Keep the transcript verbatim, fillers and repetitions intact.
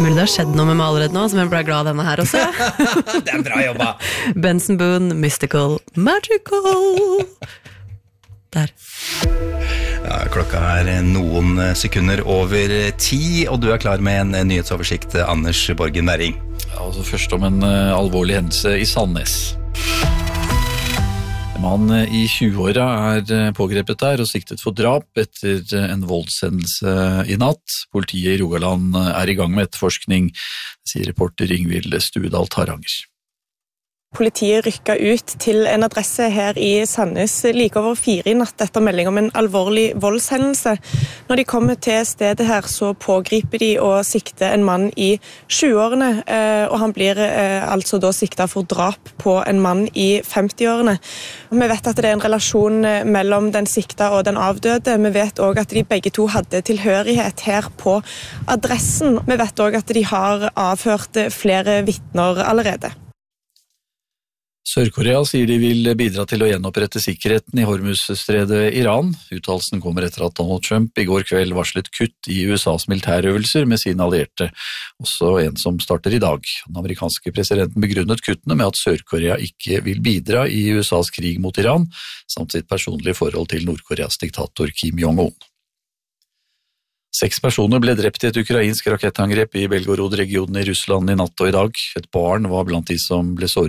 Mulig det har skjedd noe med meg allerede nå, som jeg ble glad av denne her også. Det er bra jobba! Benson Boone, Mystical, Magical. Der. Ja, klokka er noen sekunder over ti, og du er klar med en nyhetsoversikt, Anders Borgen Werring. Ja, altså først om en uh, alvorlig hendelse i Sandnes. En mann i tjueåra er pågrepet der og siktet for drap etter en voldshendelse i natt. Politiet i Rogaland er i gang med etterforskning, sier reporter Ingvild Stuedal Taranger. Politiet rykket ut til en adresse her i Sandnes like over fire i natt etter melding om en alvorlig voldshendelse. Når de kommer til stedet her, så pågriper de og sikter en mann i tjueårene, og han blir altså da siktet for drap på en mann i femtiårene. Vi vet at det er en relasjon mellom den sikta og den avdøde. Vi vet også at de begge to hadde tilhørighet her på adressen. Vi vet også at de har avhørt flere vitner allerede. Sør-Korea sier de vil bidra til å gjenopprette sikkerheten i Hormuzstredet i Iran. Uttalelsen kommer etter at Donald Trump i går kveld varslet kutt i U S A's militærøvelser med sine allierte, også en som starter i dag. Den amerikanske presidenten begrunnet kuttene med at Sør-Korea ikke vil bidra i U S A's krig mot Iran, samt sitt personlige forhold til Nord-Koreas diktator Kim Jong-un. Seks personer ble drept i et ukrainsk rakettangrep i Belgorod-regionen i Russland i natt og i dag. Et barn var blant de som ble såret.